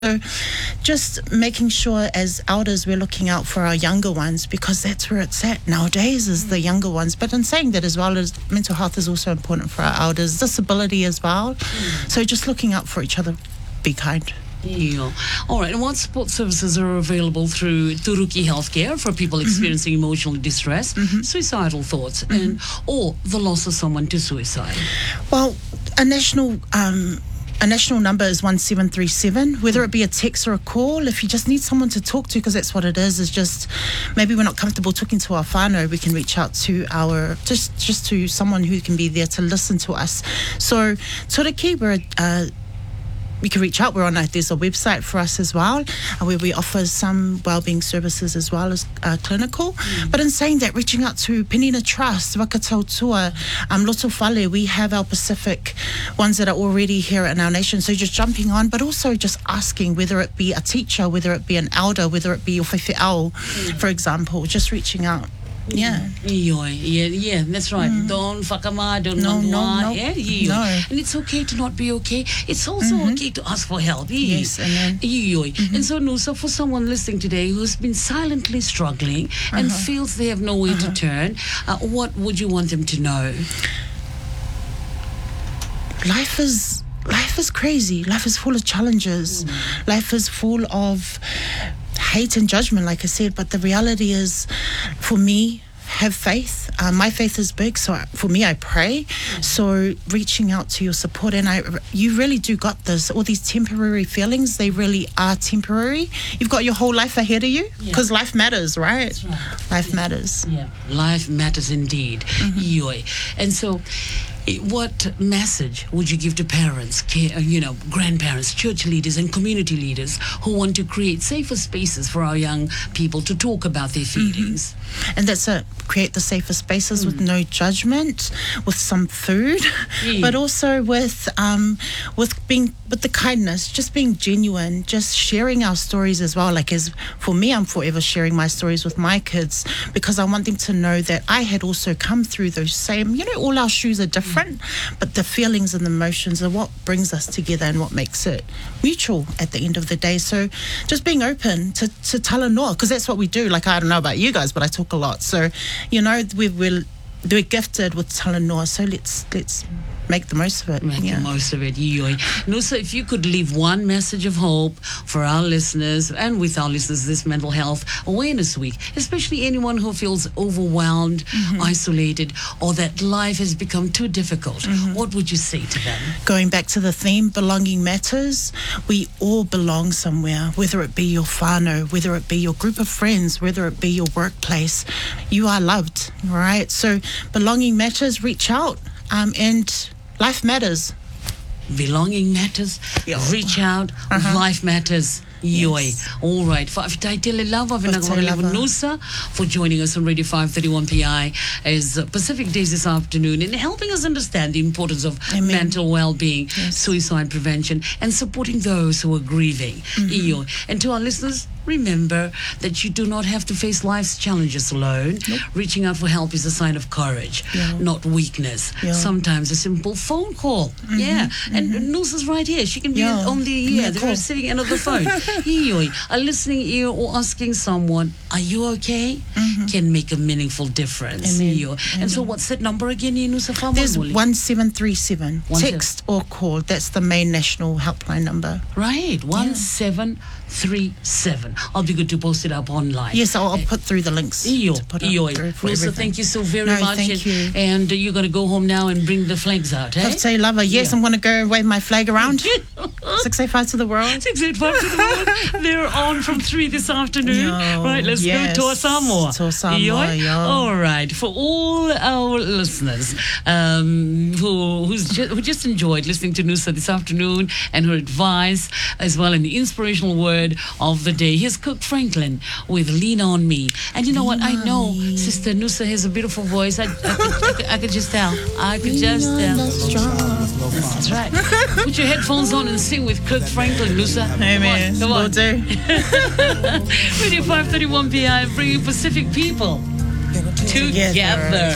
So just making sure as elders we're looking out for our younger ones, because that's where it's at nowadays, is the younger ones. But in saying that, as well as mental health is also important for our elders, disability as well. So just looking out for each other, be kind. Yeah. All right. And what support services are available through Turuki Healthcare for people experiencing emotional distress, suicidal thoughts, and or the loss of someone to suicide? Well, a national number is 1737, whether it be a text or a call. If you just need someone to talk to, because that's what it is just maybe we're not comfortable talking to our whānau, we can reach out to our, just to someone who can be there to listen to us. So Turuki, we can reach out. There's a website for us as well, where we offer some wellbeing services as well as clinical. But in saying that, reaching out to Penina Trust, Wakatautua, Loto Whale, we have our Pacific ones that are already here in our nation. So just jumping on, but also just asking, whether it be a teacher, whether it be an elder, whether it be your whaiwhiao, for example, just reaching out. Yeah, that's right. Don't whakama, don't No. And it's okay to not be okay. It's also okay to ask for help. Yes, amen. And so, Nusa, for someone listening today who's been silently struggling and feels they have nowhere to turn, what would you want them to know? Life is crazy. Life is full of challenges. Life is full of hate and judgment, like I said, but the reality is, for me, have faith. My faith is big, so for me, I pray. So reaching out to your support, and you really do got this. All these temporary feelings, they really are temporary. You've got your whole life ahead of you, because life matters, right? That's right. Life matters. Yeah, life matters indeed. And so, what message would you give to parents, grandparents, church leaders, and community leaders who want to create safer spaces for our young people to talk about their feelings? And that's it. Create the safer spaces with no judgment, with some food, but also with the kindness, just being genuine, just sharing our stories as well. Like, as for me, I'm forever sharing my stories with my kids, because I want them to know that I had also come through those same, all our shoes are different, but the feelings and the emotions are what brings us together and what makes it mutual at the end of the day. So just being open to talanoa, because that's what we do. Like, I don't know about you guys, but I talk a lot. So, we're gifted with talanoa, so let's make the most of it. Make the most of it. Nusa, if you could leave one message of hope for our listeners, and with our listeners this Mental Health Awareness Week, especially anyone who feels overwhelmed, isolated, or that life has become too difficult, what would you say to them? Going back to the theme, belonging matters. We all belong somewhere, whether it be your whānau, whether it be your group of friends, whether it be your workplace. You are loved, right? So belonging matters. Reach out, and life matters. Belonging matters. Reach out. Life matters. Yes. All right. Nusa for joining us on Radio 531 PI as Pacific Days this afternoon, and helping us understand the importance of mental well-being, suicide prevention, and supporting those who are grieving. And to our listeners, remember that you do not have to face life's challenges alone. Reaching out for help is a sign of courage, not weakness. Sometimes a simple phone call. And Nusa's right here. She can be on the receiving end of the phone. A listening ear or asking someone, are you okay? Can make a meaningful difference. And so what's that number again, Nusa? There's 1737. Text or call. That's the main national helpline number. Right, 1737. I'll be good to post it up online. Yes, I'll put through the links. Nusa, thank you so very much. Thank you. And you're going to go home now and bring the flags out, eh? I'll lava. Yes, I'm going to go wave my flag around. 685 to the world. 685 to the world. They're on from 3 this afternoon. Right, let's go to Samoa. All right, for all our listeners who just enjoyed listening to Nusa this afternoon and her advice, as well, and the inspirational word of the day. Here's Kirk Franklin with Lean On Me. And you know what? I know Sister Nusa has a beautiful voice. I could just tell. That's right. Put your headphones on and sing with Kirk Franklin, Nusa. Amen. Come on. Will do. Radio 531 PI, bringing Pacific people together.